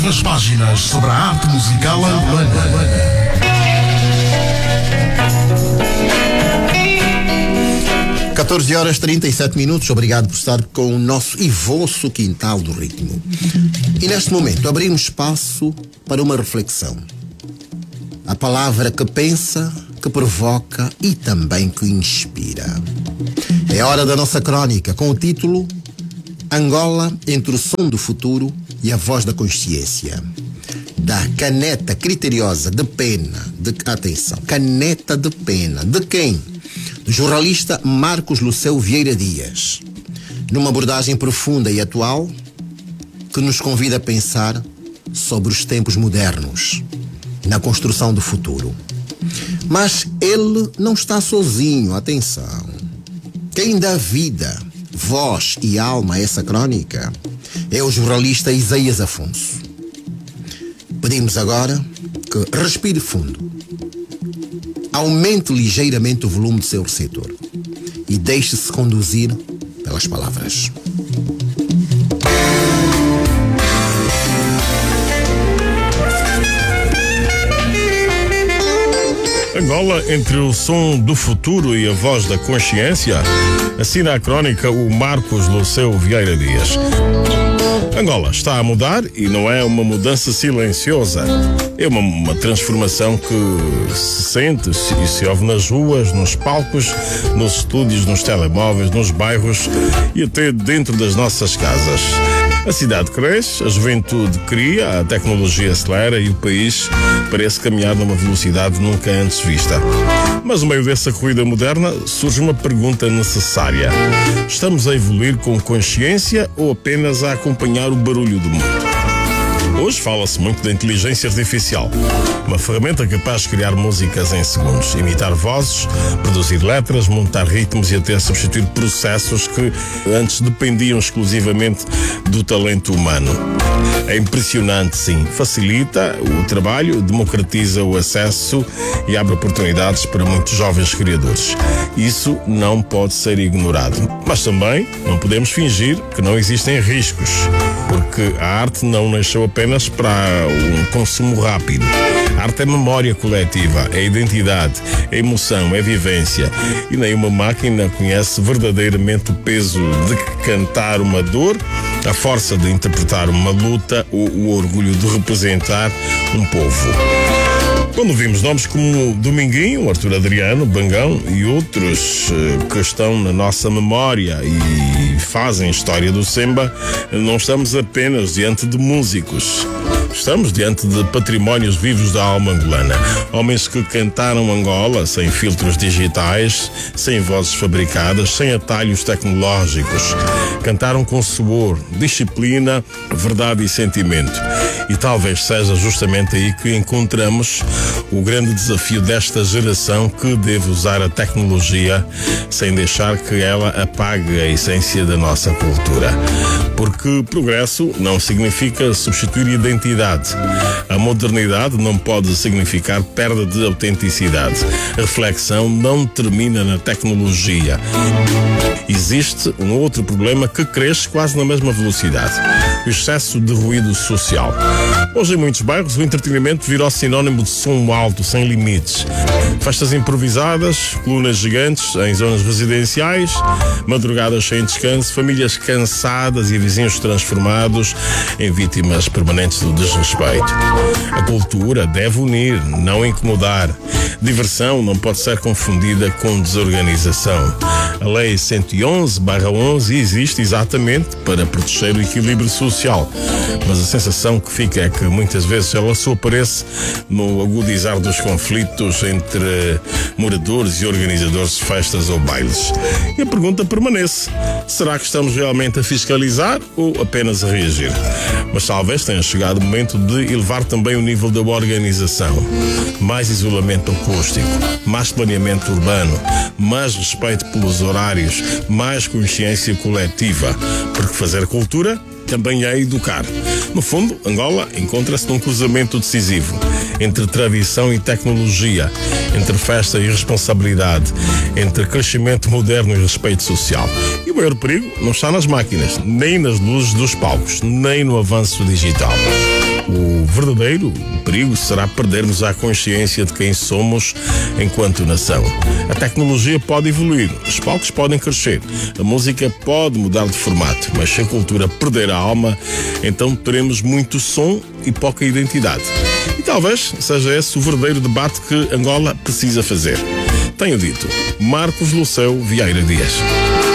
As páginas sobre a arte musical angolana. 14h37. Obrigado por estar com o nosso e vosso quintal do ritmo. E neste momento abrimos espaço para uma reflexão. A palavra que pensa, que provoca e também que inspira. É hora da nossa crônica com o título Angola entre o som do futuro e a voz da consciência. Da caneta criteriosa de pena, atenção, caneta de pena, de quem? Do jornalista Marcos Luceu Vieira Dias, numa abordagem profunda e atual que nos convida a pensar sobre os tempos modernos, na construção do futuro. Mas ele não está sozinho, atenção. Quem dá vida, voz e alma a essa crônica é o jornalista Isaías Afonso. Pedimos agora que respire fundo, aumente ligeiramente o volume do seu receptor e deixe-se conduzir pelas palavras. Angola entre o som do futuro e a voz da consciência, assina a crônica o Marcos Luceu Vieira Dias. Angola está a mudar e não é uma mudança silenciosa. É uma transformação que se sente e se ouve nas ruas, nos palcos, nos estúdios, nos telemóveis, nos bairros e até dentro das nossas casas. A cidade cresce, a juventude cria, a tecnologia acelera e o país parece caminhar numa velocidade nunca antes vista. Mas no meio dessa corrida moderna surge uma pergunta necessária. Estamos a evoluir com consciência ou apenas a acompanhar o barulho do mundo? Hoje fala-se muito da inteligência artificial, uma ferramenta capaz de criar músicas em segundos, imitar vozes, produzir letras, montar ritmos e até substituir processos que antes dependiam exclusivamente do talento humano. É impressionante, sim. Facilita o trabalho, democratiza o acesso e abre oportunidades para muitos jovens criadores. Isso não pode ser ignorado. Mas também não podemos fingir que não existem riscos, porque a arte não nasceu apenas para um consumo rápido. A arte é memória coletiva, é identidade, é emoção, é vivência. E nenhuma máquina conhece verdadeiramente o peso de cantar uma dor, a força de interpretar uma luta ou o orgulho de representar um povo. Quando vimos nomes como Dominguinho, Arthur Adriano, Bangão e outros que estão na nossa memória e fazem história do Semba, não estamos apenas diante de músicos. Estamos diante de patrimónios vivos da alma angolana. Homens que cantaram Angola sem filtros digitais, sem vozes fabricadas, sem atalhos tecnológicos. Cantaram com suor, disciplina, verdade e sentimento. E talvez seja justamente aí que encontramos o grande desafio desta geração que deve usar a tecnologia sem deixar que ela apague a essência da nossa cultura. Porque progresso não significa substituir identidade. A modernidade não pode significar perda de autenticidade. A reflexão não termina na tecnologia. Existe um outro problema que cresce quase na mesma velocidade: o excesso de ruído social. Hoje, em muitos bairros, o entretenimento virou sinónimo de som alto, sem limites. Festas improvisadas, colunas gigantes em zonas residenciais, madrugadas sem descanso, famílias cansadas e vizinhos transformados em vítimas permanentes do desrespeito. A cultura deve unir, não incomodar. Diversão não pode ser confundida com desorganização. A Lei 111/11 existe exatamente para proteger o equilíbrio social, mas a sensação que fica é que muitas vezes ela só aparece no agudizar dos conflitos entre moradores e organizadores de festas ou bailes. E a pergunta permanece: será que estamos realmente a fiscalizar ou apenas a reagir? Mas talvez tenha chegado o momento de elevar também o nível da organização. Mais isolamento acústico, mais planeamento urbano, mais respeito pelos horários, mais consciência coletiva, porque fazer cultura também é educar. No fundo, Angola encontra-se num cruzamento decisivo entre tradição e tecnologia, entre festa e responsabilidade, entre crescimento moderno e respeito social. E o maior perigo não está nas máquinas, nem nas luzes dos palcos, nem no avanço digital. O verdadeiro perigo será perdermos a consciência de quem somos enquanto nação. A tecnologia pode evoluir, os palcos podem crescer, a música pode mudar de formato, mas se a cultura perder a alma, então teremos muito som e pouca identidade. E talvez seja esse o verdadeiro debate que Angola precisa fazer. Tenho dito, Marcos Luceu Vieira Dias.